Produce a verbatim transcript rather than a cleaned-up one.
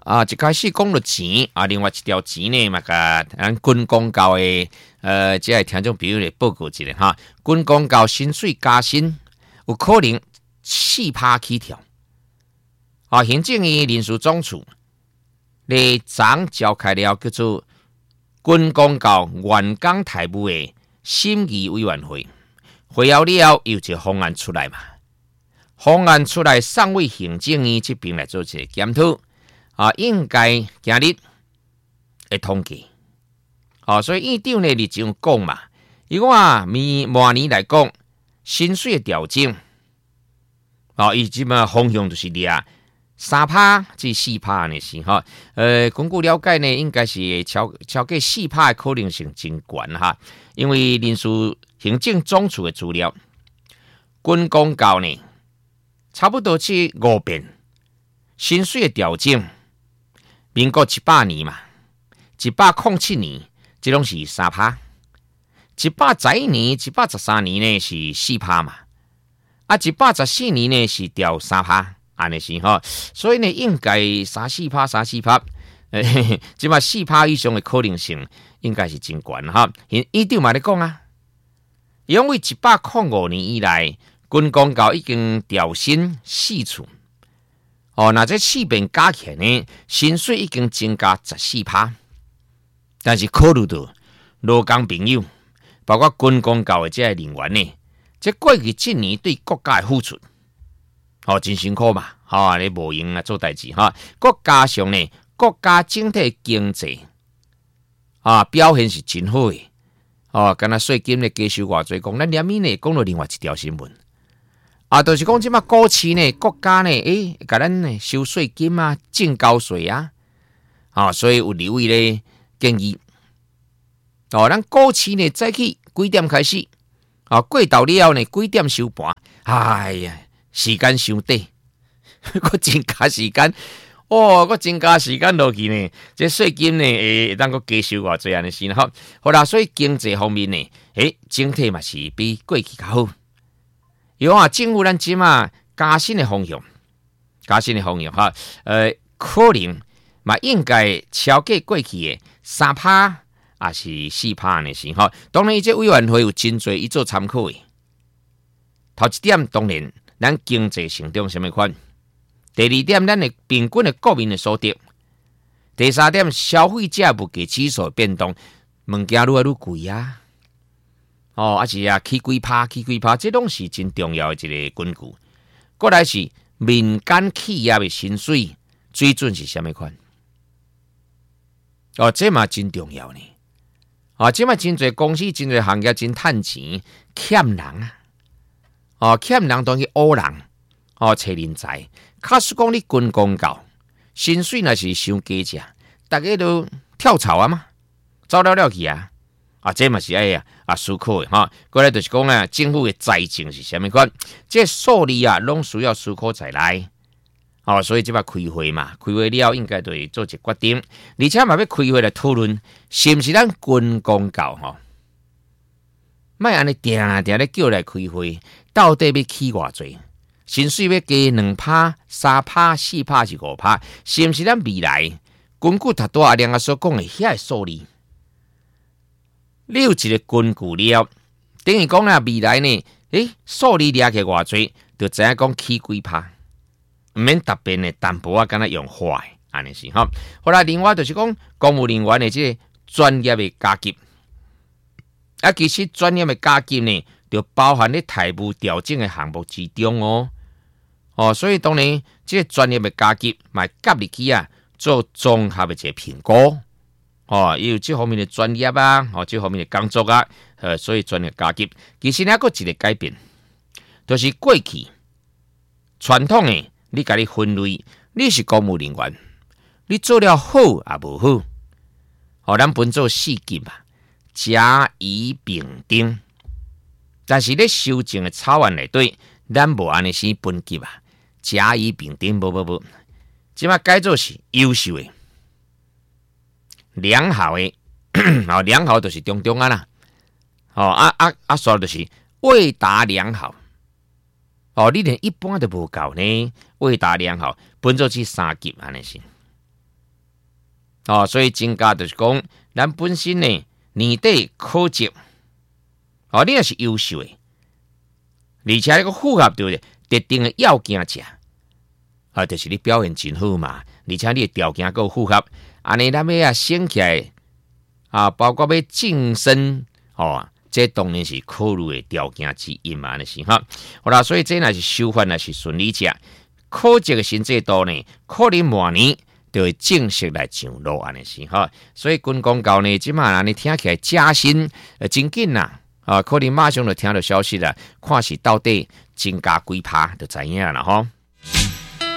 啊，一开始讲到钱啊，另外一条钱呢，嘛甲咱军公教的呃，即系听众朋友来报告一下哈。军公教薪水加薪有可能四趴起跳。啊，行政院人事总处咧昨召开了叫做军公教员工台务的审议委员会，会后了有一个方案出来嘛？方案出来，送为行政院这边来做一个检讨。啊，应该今日会通过。哦，所以院长呢，你就讲嘛，伊讲啊，明明年来讲，薪水的调整，哦，伊即嘛方向就是掠三趴至四趴的是哈。呃，根据了解呢，应该是超超过四趴的可能性真悬哈，因为人事行政总处的资料，军公教呢，差不多是五遍薪水的调整。民国一百年嘛，一百零七年，这拢是三趴；一百十一年、一百十三年呢是四趴嘛，啊，一百十四年呢是调三趴，安尼是吼。所以呢，应该三四趴、三四趴，诶，即嘛四趴以上的可能性应该是真悬哈。因院长嘛咧讲啊，因为一百零五年以来，军公教已经调薪四次。哦，那这四遍加起来呢，薪水已经增加十四趴，但是考虑到劳工朋友，包括军公教的这些人员呢，这过去一年对国家的付出，哦，真辛苦嘛，哈、哦，你无用啊做代志哈，国加上呢，国家整体经济啊表现是真好的，哦，敢若税金呢加收偌济，讲咱连面呢讲到另外一条新闻。啊，就是讲即马股市呢，国家呢，诶，甲咱呢收税金啊，净交税啊，啊，所以有留意咧建议，哦，咱股市呢早起几点开始，啊，过到了后呢几点收盘，哎呀，时间伤短，我增加时间，哦，我增加时间落去呢，这税金呢，诶，当个加收偌济安尼是好，好啦，所以经济方面呢，诶，整体嘛是比过去较好。有啊，政府咱即嘛加薪的方向，加薪的方向哈，呃，可能嘛应该超过过去的三趴，还是四趴呢？是哈。当然，这委员会有真侪伊做参考的。头一点，当然咱经济成长什么款；第二点，咱的平均的国民的所得；第三点，消费者物价指数变动，物件愈来愈贵啊。哦，啊是啊，起几趴，起几趴，这拢是真重要的一个根据。过来是民间企业的薪水水准是什么款？哦，这嘛真重要呢。啊，这嘛真侪公司、真侪行业真趁钱，欠人啊。哦，欠人当去乌人，哦，找人才。假使讲你军公教，薪水若是伤低只，大家都跳槽啊嘛，走了了去啊。啊，这嘛是哎呀啊，思考的哈。过来就是讲啊，政府的财政是虾米款？这数字啊，拢需要思考再来。哦，所以即摆开会嘛，开会了应该就会做一决定，而且嘛要开会来讨论，是毋是咱军公教吼？莫安尼定定咧叫来开会，到底要起偌济？薪水要加两趴、三趴、四趴是五趴，是毋是咱未来根据头多阿亮啊所讲的遐个数字？你有一个根据了，等于讲啊，未来呢，诶，数字掠起偌济，就知影讲起几趴，毋免特别呢淡薄啊，敢若用花的安尼是吼。后来另外就是讲公务人员的这个专业的加级，啊，其实专业的加级呢，就包含咧财务调整的项目之中哦。哦，所以当然，这个专业的加级，嘛夹入去啊，做综合的一个评估。哦，也有这方面的专业啊，哦，这方面的工作啊，呃，所以专业加级。其实还有一个改变，就是过去传统的，你甲你分类，你是公务人员，你做了好也无好，哦，咱分做四级嘛，甲乙丙丁。但是咧修正的草案内底，咱无安尼先分级啊，甲乙丙丁无无无，即马改做是优秀的。良好的，哦，良好就是中中啊啦，哦啊啊啊，说就是未达良好，哦，你连一般都无够呢，未达良好，分做去三级安尼是， 哦，所以增加就是讲，咱本身呢年底考级，哦，你也是优秀的，而且那个符合对特定的要件者，啊，就是你表现真好嘛，而且你的条件够符合，安尼咱要啊升起来啊，包括要晋升哦。这当然是考虑的条件之一嘛，就是哈。好啦，所以这若是修法若是顺利者，考级的新制度呢，可能明年就会正式来上路安尼是哈。所以军公教呢，即马安尼听起来加薪呃真紧啦，啊，可能马上就听到消息啦，看是到底增加几趴就知影啦吼。